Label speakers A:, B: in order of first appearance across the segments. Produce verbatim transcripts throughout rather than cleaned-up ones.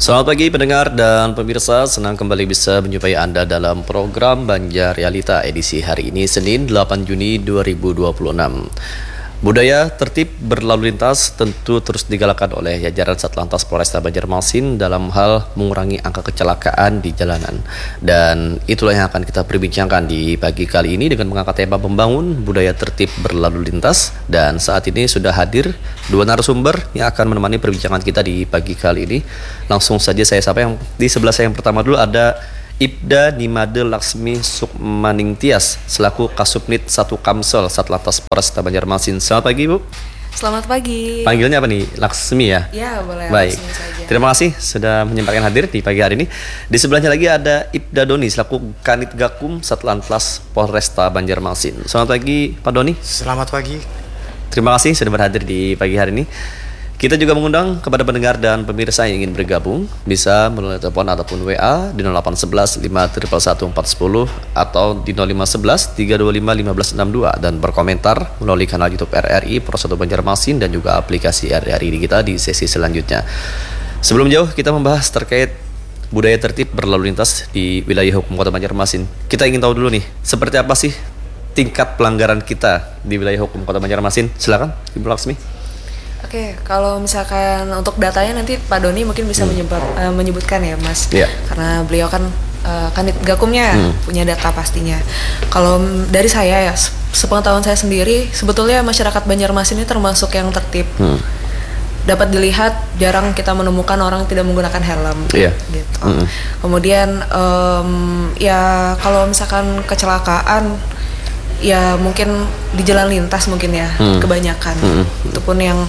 A: Selamat pagi pendengar dan pemirsa, senang kembali bisa menjumpai Anda dalam program Banjar Realita edisi hari ini Senin delapan Juni dua ribu dua puluh enam. Budaya tertib berlalu lintas tentu terus digalakkan oleh jajaran Satlantas Polresta Banjarmasin dalam hal mengurangi angka kecelakaan di jalanan. Dan itulah yang akan kita perbincangkan di pagi kali ini dengan mengangkat tema membangun budaya tertib berlalu lintas. Dan saat ini sudah hadir dua narasumber yang akan menemani perbincangan kita di pagi kali ini. Langsung saja saya sapa yang di sebelah saya yang pertama dulu ada Ibda Nimade Laksmi Sukmaningtyas selaku Kasubnit satu Kamsel Satlantas Polresta Banjarmasin. Selamat pagi Bu.
B: Selamat pagi.
A: Panggilannya apa nih? Laksmi ya?
B: Ya boleh.
A: Baik.
B: Laksmi saja.
A: Terima kasih sudah menyempatkan hadir di pagi hari ini. Di sebelahnya lagi ada Ibda Doni selaku Kanit Gakum Satlantas Polresta Banjarmasin. Selamat pagi Pak Doni.
C: Selamat pagi.
A: Terima kasih sudah berhadir di pagi hari ini. Kita juga mengundang kepada pendengar dan pemirsa yang ingin bergabung bisa melalui telepon ataupun W A di nol delapan satu satu lima satu satu empat satu nol atau di nol lima satu satu tiga dua lima lima satu enam dua dan berkomentar melalui kanal YouTube R R I Pro satu Banjarmasin dan juga aplikasi R R I kita di sesi selanjutnya. Sebelum jauh kita membahas terkait budaya tertib berlalu lintas di wilayah hukum Kota Banjarmasin. Kita ingin tahu dulu nih, seperti apa sih tingkat pelanggaran kita di wilayah hukum Kota Banjarmasin? Silakan Ibu Laksmi.
B: Oke, kalau misalkan untuk datanya nanti Pak Doni mungkin bisa hmm. menyebab, uh, menyebutkan ya Mas,
A: yeah.
B: Karena beliau kan uh, Kanit Gakumnya hmm. punya data pastinya. Kalau dari saya ya, sepengetahuan saya sendiri, sebetulnya masyarakat Banjarmasin ini termasuk yang tertib. Hmm. Dapat dilihat jarang kita menemukan orang tidak menggunakan helm,
A: yeah.
B: gitu.
A: Hmm.
B: Kemudian um, ya kalau misalkan kecelakaan ya mungkin di jalan lintas mungkin ya hmm. kebanyakan hmm. itu pun yang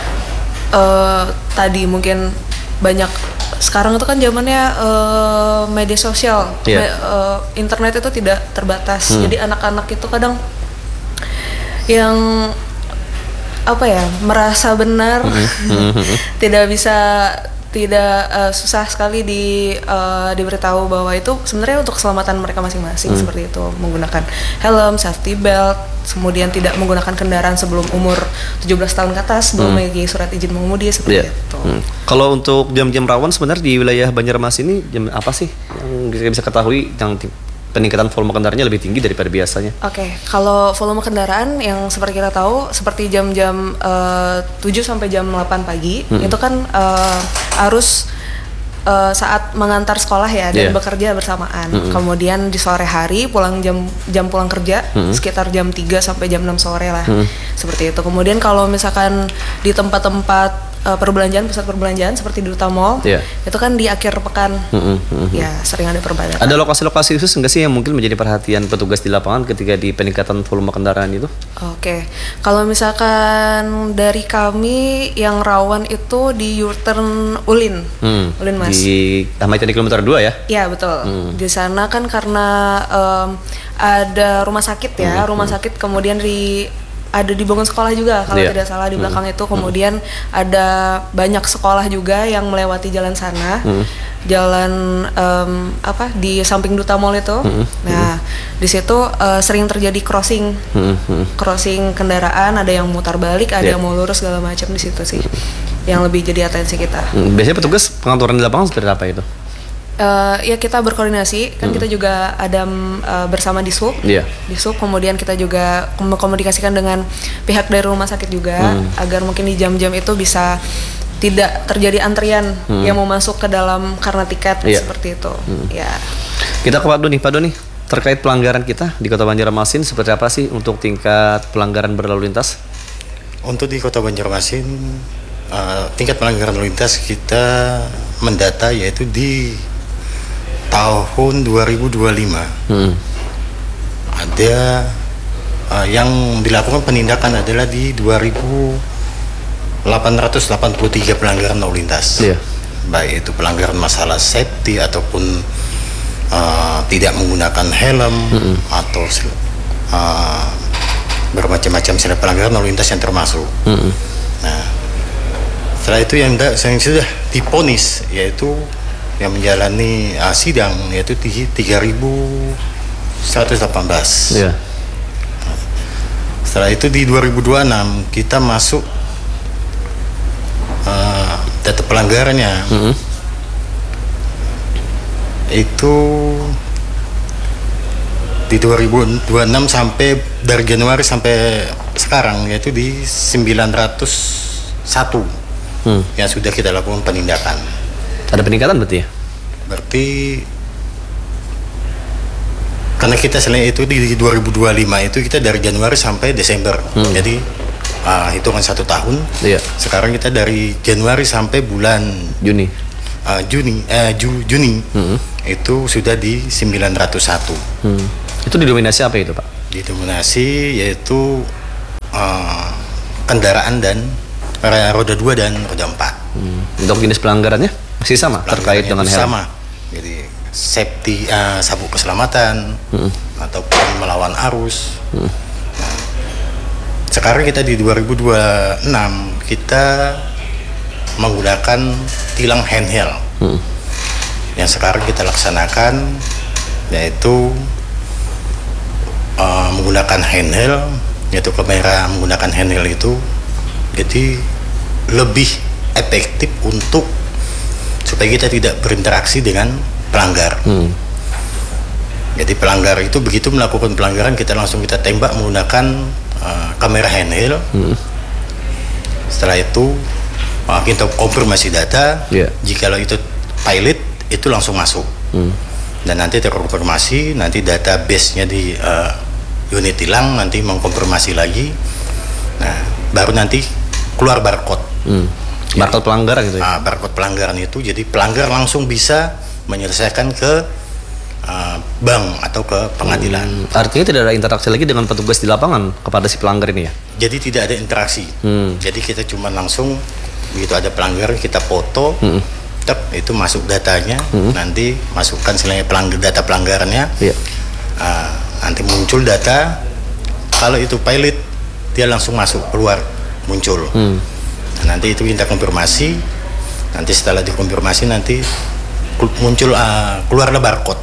B: uh, tadi mungkin banyak sekarang itu kan zamannya uh, media sosial yeah. Me, uh, internet itu tidak terbatas hmm. jadi anak-anak itu kadang yang apa ya merasa benar hmm. tidak bisa tidak uh, susah sekali di uh, diberitahu bahwa itu sebenarnya untuk keselamatan mereka masing-masing hmm. seperti itu, menggunakan helm, safety belt, kemudian tidak menggunakan kendaraan sebelum umur tujuh belas tahun ke atas, belum memiliki hmm. surat izin mengemudi seperti yeah. itu. Hmm.
A: Kalau untuk jam-jam rawan sebenarnya di wilayah Banjarmasin ini jam apa sih yang bisa, bisa ketahui yang peningkatan volume kendaraannya lebih tinggi daripada biasanya?
B: Oke, okay. Kalau volume kendaraan yang seperti kita tahu seperti jam-jam uh, tujuh sampai jam delapan pagi hmm. itu kan uh, arus uh, saat mengantar sekolah ya dan yeah. bekerja bersamaan. Hmm. Kemudian di sore hari pulang jam jam pulang kerja hmm. sekitar jam tiga sampai jam enam sore lah. Hmm. Seperti itu. Kemudian kalau misalkan di tempat-tempat Uh, perbelanjaan, pusat perbelanjaan seperti di Duta Mall, yeah. itu kan di akhir pekan, mm-hmm, mm-hmm. ya sering ada perbedaan.
A: Ada lokasi-lokasi khusus nggak sih yang mungkin menjadi perhatian petugas di lapangan ketika di peningkatan volume kendaraan itu?
B: Oke, okay. Kalau misalkan dari kami yang rawan itu di U-turn Ulin, hmm. Ulin Mas.
A: Di Ahmad Yani kilometer dua ya?
B: Iya betul. Hmm. Di sana kan karena um, ada rumah sakit ya, hmm. rumah sakit kemudian di ada dibangun sekolah juga kalau yeah. tidak salah di belakang mm. itu kemudian mm. ada banyak sekolah juga yang melewati jalan sana mm. jalan um, apa di samping Duta Mall itu mm. nah mm. di situ uh, sering terjadi crossing mm. crossing kendaraan, ada yang mutar balik, ada yeah. yang mau lurus segala macam di situ sih mm. yang lebih jadi atensi kita.
A: mm. Biasanya petugas pengaturan di lapangan seperti apa itu?
B: Uh, ya kita berkoordinasi kan hmm. kita juga ada uh, bersama di sub, yeah. di sub kemudian kita juga mengkomunikasikan dengan pihak dari rumah sakit juga hmm. agar mungkin di jam-jam itu bisa tidak terjadi antrian hmm. yang mau masuk ke dalam karena tiket yeah. seperti itu. Hmm. Ya.
A: Kita ke Pak Doni, Pak Doni terkait pelanggaran kita di Kota Banjarmasin seperti apa sih untuk tingkat pelanggaran berlalu lintas?
C: Untuk di Kota Banjarmasin uh, tingkat pelanggaran lalu lintas kita mendata yaitu di tahun dua ribu dua puluh lima hmm. ada uh, yang dilakukan penindakan adalah di dua ribu delapan ratus delapan puluh tiga pelanggaran lalu lintas, yeah. baik itu pelanggaran masalah safety ataupun uh, tidak menggunakan helm hmm. atau uh, bermacam-macam sila pelanggaran lalu lintas yang termasuk. Hmm. Nah, setelah itu yang, da- yang sudah diponis yaitu yang menjalani uh, sidang yaitu tiga ribu seratus delapan belas. Yeah. Setelah itu di dua ribu dua puluh enam kita masuk uh, data pelanggarannya mm-hmm. itu di dua ribu dua puluh enam sampai dari Januari sampai sekarang yaitu di sembilan ratus satu hmm. yang sudah kita lakukan penindakan.
A: Ada peningkatan berarti ya?
C: Berarti karena kita selain itu di dua ribu dua puluh lima itu kita dari Januari sampai Desember, hmm. jadi uh, hitungan satu tahun.
A: Iya.
C: Sekarang kita dari Januari sampai bulan
A: Juni,
C: uh, Juni, uh, Ju, Juni hmm. itu sudah di sembilan ratus satu.
A: Hmm. Itu didominasi apa itu Pak?
C: Didominasi yaitu uh, kendaraan dan roda dua dan roda empat.
A: Hmm. Untuk jenis pelanggarannya masih sama terkait dengan helm?
C: Sama. Jadi safety, uh, sabuk keselamatan hmm. ataupun melawan arus. Hmm. Nah, sekarang kita di dua ribu dua puluh enam kita menggunakan tilang handheld. Hmm. Yang sekarang kita laksanakan yaitu uh, menggunakan handheld, yaitu kamera menggunakan handheld itu jadi lebih efektif untuk supaya kita tidak berinteraksi dengan pelanggar. Hmm. Jadi pelanggar itu begitu melakukan pelanggaran kita langsung kita tembak menggunakan uh, kamera handheld. Hmm. Setelah itu uh, kita konfirmasi data. Yeah. Jikalau itu pilot itu langsung masuk. Hmm. Dan nanti terkonfirmasi, nanti database-nya di uh, unit tilang nanti mengkonfirmasi lagi. Nah, baru nanti keluar barcode. Hmm.
A: Barcode pelanggaran gitu ya?
C: Uh, barcode pelanggaran itu, jadi pelanggar langsung bisa menyelesaikan ke uh, bank atau ke pengadilan.
A: Hmm. Artinya tidak ada interaksi lagi dengan petugas di lapangan kepada si pelanggar ini ya?
C: Jadi tidak ada interaksi. Hmm. Jadi kita cuma langsung begitu ada pelanggar kita foto. Hmm. Tep, itu masuk datanya, hmm. nanti masukkan selain pelanggar, data pelanggarannya, yeah. uh, nanti muncul data. Kalau itu pilot, dia langsung masuk keluar muncul. Hmm. Nah, nanti itu kita konfirmasi. Nanti setelah dikonfirmasi nanti muncul uh, keluarlah barcode.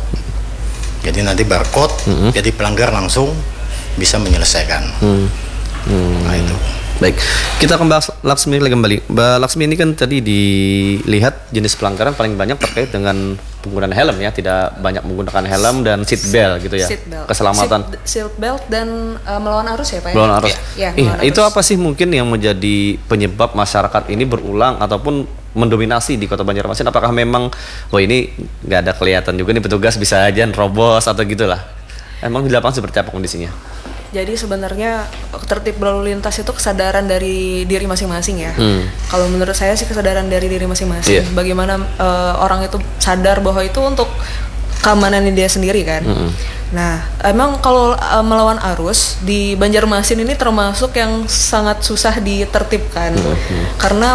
C: Jadi nanti barcode, hmm. jadi pelanggar langsung bisa menyelesaikan. Hmm.
A: Hmm.
C: Nah itu.
A: Baik, kita akan bahas Laksmi lagi kembali. Mbak Laksmi ini kan tadi dilihat jenis pelanggaran paling banyak terkait dengan penggunaan helm ya, tidak banyak menggunakan helm dan seat belt gitu ya,
B: seat belt.
A: keselamatan.
B: Seat, seat belt dan uh, melawan arus ya Pak?
A: Melawan arus.
B: Ya,
A: iya,
B: melawan
A: itu
B: arus.
A: apa sih mungkin yang menjadi penyebab masyarakat ini berulang ataupun mendominasi di Kota Banjarmasin? Apakah memang, oh ini nggak ada kelihatan juga nih petugas bisa aja nerobos atau gitulah? Emang di lapangan seperti apa kondisinya?
B: Jadi sebenarnya tertib berlalu lintas itu kesadaran dari diri masing-masing ya. Hmm. Kalau menurut saya sih kesadaran dari diri masing-masing. Yeah. Bagaimana uh, orang itu sadar bahwa itu untuk keamanan dia sendiri kan. Hmm. Nah, emang kalau uh, melawan arus di Banjarmasin ini termasuk yang sangat susah ditertibkan. Hmm. Karena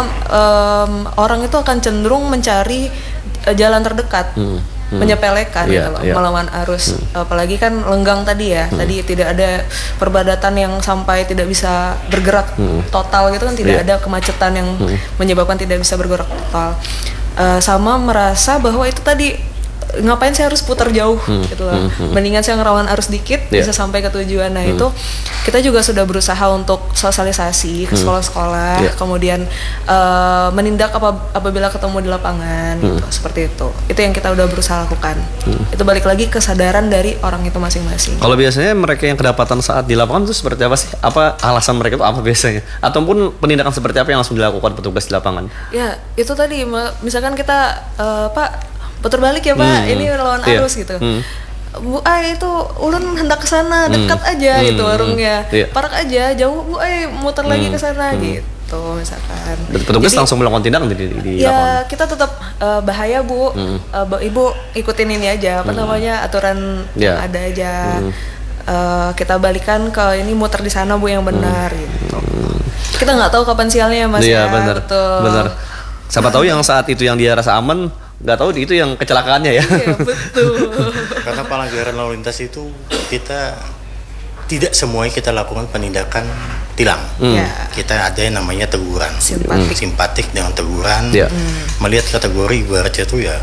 B: um, orang itu akan cenderung mencari uh, jalan terdekat. Hmm. Hmm. menyepelekan yeah, gitu loh, yeah. melawan arus, hmm. apalagi kan lenggang tadi ya, hmm. tadi tidak ada perbadatan yang sampai tidak bisa bergerak hmm. total gitu kan, tidak yeah. ada kemacetan yang hmm. menyebabkan tidak bisa bergerak total, uh, sama merasa bahwa itu tadi ngapain saya harus putar jauh hmm. gitu loh, hmm. mendingan saya ngerawan arus dikit yeah. bisa sampai ke tujuan. Nah hmm. itu kita juga sudah berusaha untuk sosialisasi ke hmm. sekolah-sekolah, yeah. kemudian uh, menindak apa, apabila ketemu di lapangan hmm. gitu, seperti itu. Itu yang kita udah berusaha lakukan. Hmm. Itu balik lagi kesadaran dari orang itu masing-masing.
A: Kalau biasanya mereka yang kedapatan saat di lapangan itu seperti apa sih? Apa alasan mereka itu apa biasanya? Ataupun penindakan seperti apa yang langsung dilakukan petugas di lapangan?
B: Ya itu tadi, misalkan kita uh, Pak putar balik ya Pak, hmm. ini lawan arus yeah. gitu. Hmm. Bu Ai itu ulun hendak ke sana, dekat hmm. aja hmm. gitu warungnya. Yeah. Parak aja, jauh Bu Ai muter hmm. lagi ke sana hmm. gitu misalkan.
A: Dan petugas Jadi, langsung melakukan tindakan di, di
B: ya,
A: lapangan.
B: Kita tetap uh, bahaya Bu. Hmm. Uh, Ibu ikutin ini aja apa hmm. namanya aturan yeah. yang ada aja. Hmm. Uh, kita balikan ke ini muter di sana Bu yang benar hmm. gitu. Hmm. Kita nggak tahu kapan sialnya Mas
A: yeah,
B: ya.
A: Benar. Betul. Benar. Siapa tahu yang saat itu yang dia rasa aman, nggak tahu itu yang kecelakaannya ya.
B: Iya betul.
C: Karena pelanggaran lalu lintas itu kita tidak semuanya kita lakukan penindakan tilang. Hmm. Ya. Kita ada yang namanya teguran.
B: Simpatik.
C: Simpatik dengan teguran.
A: Ya.
C: Hmm. Melihat kategori ibaratnya itu ya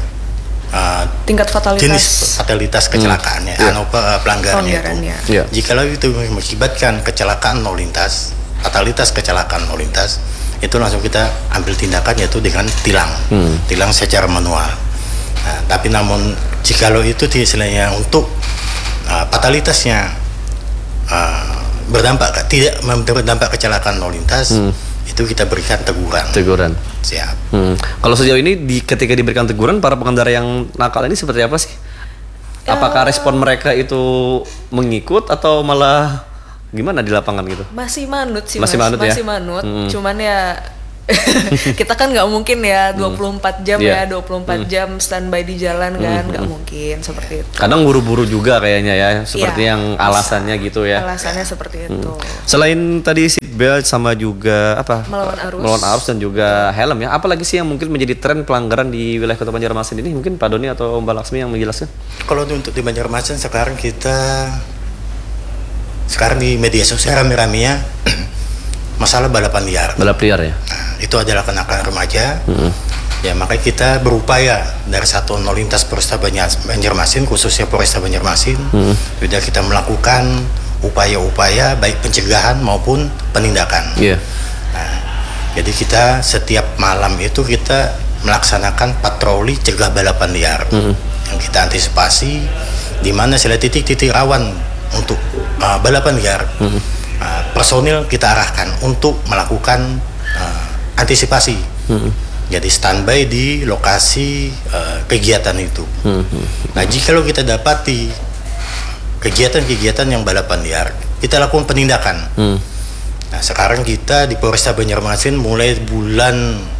C: uh,
B: tingkat fatalitas.
C: Jenis fatalitas kecelakaannya, hmm. atau ya. pelanggarannya itu.
A: Ya.
C: Jikalau itu mengakibatkan kecelakaan lalu lintas, fatalitas kecelakaan lalu lintas, itu langsung kita ambil tindakan yaitu dengan tilang, hmm. tilang secara manual. Nah, tapi namun jikalau itu istilahnya untuk uh, fatalitasnya uh, berdampak tidak berdampak kecelakaan lalu lintas, hmm. itu kita berikan teguran.
A: Teguran.
C: Siap.
A: Hmm. Kalau sejauh ini di, ketika diberikan teguran, para pengendara yang nakal ini seperti apa sih? Apakah respon mereka itu mengikut atau malah gimana di lapangan gitu?
B: Masih manut sih,
A: masih
B: mas.
A: manut
B: masih
A: ya?
B: manut.
A: Hmm.
B: Cuman ya kita kan nggak mungkin ya dua puluh empat jam
A: yeah.
B: ya dua puluh empat
A: hmm.
B: jam standby di jalan kan, nggak
A: hmm.
B: mungkin seperti itu.
A: Kadang buru-buru juga kayaknya ya, seperti
B: ya,
A: yang alasannya
B: bisa.
A: gitu ya.
B: Alasannya seperti
A: hmm.
B: itu.
A: Selain tadi seatbelt sama juga apa?
B: Melawan arus.
A: Melawan arus dan juga helm ya. Apalagi sih yang mungkin menjadi tren pelanggaran di wilayah Kota Banjarmasin ini? Mungkin Pak Doni atau Mbak Laksmi yang menjelaskan.
C: Kalau untuk di Banjarmasin sekarang kita sekarang di media sosial rame-ramenya masalah balapan liar.
A: Balap liar ya.
C: Nah, itu adalah kenakalan remaja.
A: Hmm.
C: Ya makanya kita berupaya dari Satuan Lalu Lintas Polresta Banjarmasin, khususnya Polresta Banjarmasin, hmm. sudah kita melakukan upaya-upaya baik pencegahan maupun penindakan.
A: Yeah.
C: Nah, jadi kita setiap malam itu kita melaksanakan patroli cegah balapan liar, hmm. yang kita antisipasi di mana sila titik-titik rawan untuk uh, balapan liar. Hmm. Uh, personil kita arahkan untuk melakukan uh, antisipasi, hmm. jadi standby di lokasi uh, kegiatan itu. Hmm. Nah, jika kita dapati kegiatan-kegiatan yang balapan liar, kita lakukan penindakan. Hmm. Nah, sekarang kita di Polresta Banjarmasin mulai bulan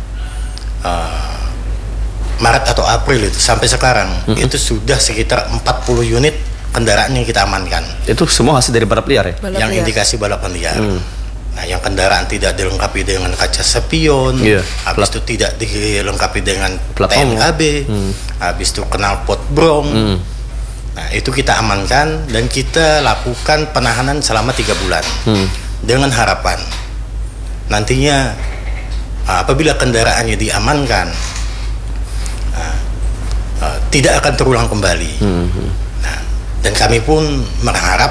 C: uh, Maret atau April itu sampai sekarang, hmm. itu sudah sekitar empat puluh unit kendaraan yang kita amankan.
A: Itu semua hasil dari balap liar ya?
B: Balap
C: yang
B: liar.
C: Indikasi balapan liar.
A: Hmm.
C: Nah, yang kendaraan tidak dilengkapi dengan kaca spion,
A: yeah.
C: habis
A: Plat.
C: itu tidak dilengkapi dengan
A: Plat
C: T N K B, hmm. habis itu knalpot brong. Hmm. Nah, itu kita amankan dan kita lakukan penahanan selama tiga bulan. Hmm. Dengan harapan nantinya apabila kendaraannya diamankan, uh, uh, tidak akan terulang kembali. Hmm. Nah, dan kami pun berharap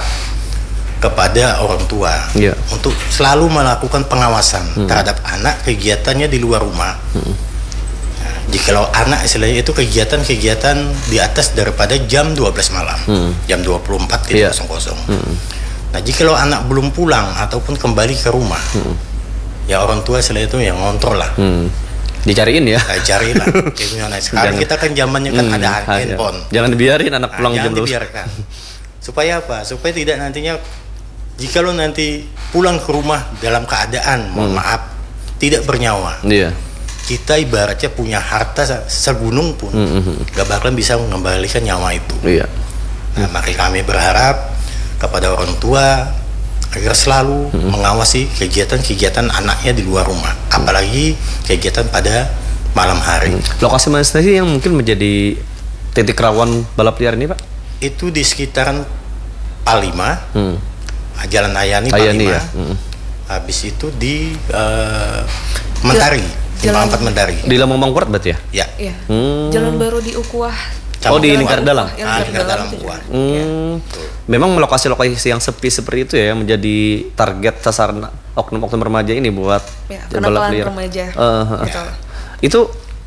C: kepada orang tua, yeah. untuk selalu melakukan pengawasan hmm. terhadap anak kegiatannya di luar rumah. Hmm. Nah, jikalau anak istilahnya itu kegiatan-kegiatan di atas daripada jam dua belas malam, hmm. jam dua puluh empat yeah. hmm. Nah, jikalau anak belum pulang ataupun kembali ke rumah, hmm. ya orang tua istilahnya itu yang ngontrol lah. Hmm.
A: Dicariin ya?
C: Nah, carilah. Nah, sekarang jangan, kita kan zamannya kan hmm, ada handphone.
A: Jangan dibiarin anak pulang
C: nah,
A: jam dua belas.
C: Dibiarkan. Supaya apa? Supaya tidak nantinya jika lo nanti pulang ke rumah dalam keadaan mohon hmm. maaf tidak bernyawa, yeah. kita ibaratnya punya harta segunung pun mm-hmm. gak bakalan bisa mengembalikan nyawa itu. Yeah. Nah, mm. makanya kami berharap kepada orang tua agar selalu mm-hmm. mengawasi kegiatan-kegiatan anaknya di luar rumah, apalagi kegiatan pada malam hari.
A: Mm. Lokasi mana sih yang mungkin menjadi titik rawan balap liar ini, Pak?
C: Itu di sekitaran Palima. Mm. Jalan Ayani,
A: Ayani
C: Palima,
A: ya? mm.
C: habis itu di uh, Mentari, Simpang empat Mentari.
A: Di Lambang Kuat berarti ya?
C: Ya.
B: ya.
A: Hmm.
B: Jalan baru di Ukuah.
A: Oh, di Lingkar Dalam?
C: Ah, Lingkar Dalam Ukuah.
A: Hmm. Memang lokasi-lokasi yang sepi seperti itu ya menjadi target sasaran oknum-oknum remaja ini buat
B: ya, balap liar. Remaja.
A: Uh, ya. Itu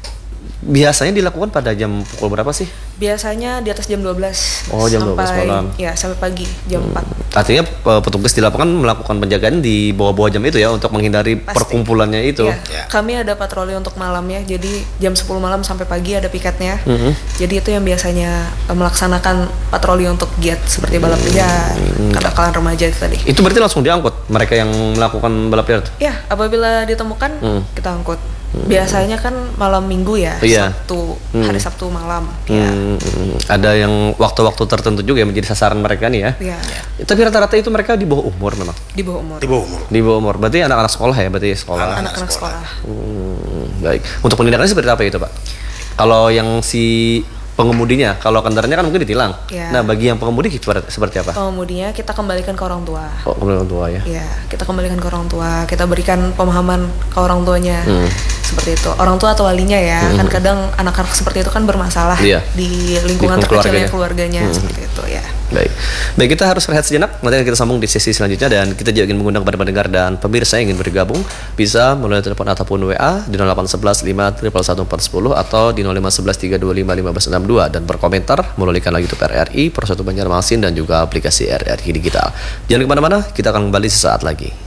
A: biasanya dilakukan pada jam pukul berapa sih?
B: Biasanya di atas jam dua belas.
A: Oh, jam
B: sampai,
A: dua belas malam.
B: Ya, sampai pagi jam hmm. empat.
A: Artinya petugas di lapangan melakukan penjagaan di bawah-bawah jam itu ya untuk menghindari Pasti. perkumpulannya itu.
B: Ya. Ya. Kami ada patroli untuk malamnya. Jadi jam sepuluh malam sampai pagi ada piketnya. Mm-hmm. Jadi itu yang biasanya melaksanakan patroli untuk giat seperti balap liar, mm-hmm. kenakalan remaja itu tadi.
A: Itu berarti langsung diangkut mereka yang melakukan balap liar?
B: Ya, apabila ditemukan mm. kita angkut. Biasanya kan malam minggu ya,
A: iya.
B: Sabtu,
A: hmm.
B: hari Sabtu malam.
A: Hmm.
B: Ya.
A: Ada yang waktu-waktu tertentu juga yang menjadi sasaran mereka nih ya.
B: Iya.
A: Ya. Tapi rata-rata itu mereka di bawah umur memang.
B: Di bawah umur.
C: Di bawah umur.
A: Di bawah umur. Berarti anak-anak sekolah ya, berarti sekolah.
B: Anak-anak sekolah.
A: Hmm, baik. Untuk penindakannya seperti apa itu, Pak? Kalau yang si pengemudinya, kalau kendaraannya kan mungkin ditilang. Ya. Nah, bagi yang pengemudi seperti apa?
B: Pengemudinya kita kembalikan ke orang tua.
A: Oh, kembalikan ke orang tua ya.
B: Iya, kita kembalikan ke orang tua. Kita berikan pemahaman ke orang tuanya. Hmm. seperti itu. Orang tua atau walinya ya, mm-hmm. kan kadang anak-anak seperti itu kan bermasalah yeah. di lingkungan terkecilnya keluarganya, mm-hmm. seperti itu ya.
A: Baik, baik kita harus rehat sejenak. Nanti kita sambung di sesi selanjutnya, dan kita juga ingin mengundang kepada pendengar dan pemirsa yang ingin bergabung bisa melalui telepon ataupun W A di nol delapan satu satu lima satu satu empat satu nol atau di nol lima satu satu tiga dua lima lima enam dua, dan berkomentar melalui kanal YouTube R R I Persatu Banjarmasin dan juga aplikasi R R I Digital. Jangan kemana-mana, kita akan kembali sesaat lagi.